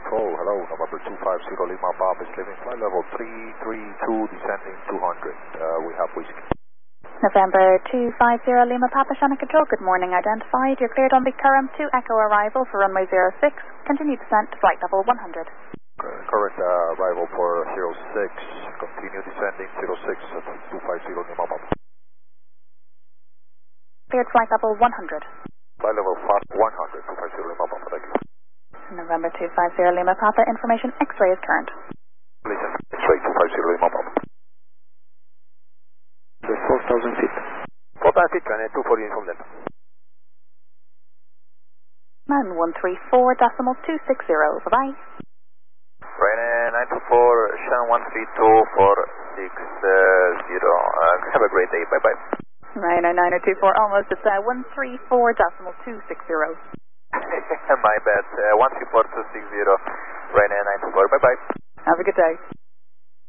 control. Hello, November 250 Lima Papa is leaving flight level 332, descending 200. We have whiskey. November 250 Lima Papa, Shannon Control. Good morning, identified. You're cleared on the Current 2 Echo arrival for runway 06. Continue descent to flight level 100. Current arrival for 06. Continue descending 06 at 250 Lima Papa. Cleared flight level 100. Flight level 100, 250 Lima Papa, thank you. November 250 Lima Papa, information X-ray is current. Listen, X-ray 250 Lima Papa. 4,000 feet. 4,000 feet, and 240 from Delta. Man 134.260, bye-bye. Ryanair 924, Shan 132.460. Have a great day, bye-bye. Ryanair 9024, almost, it's 134.260. My bad, 134.260, Ryanair 924, bye-bye. Have a good day.